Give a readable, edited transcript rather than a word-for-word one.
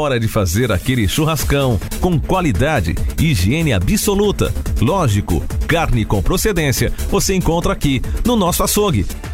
hora de fazer aquele churrascão com qualidade e higiene absoluta. Lógico, carne com procedência você encontra aqui no nosso açougue.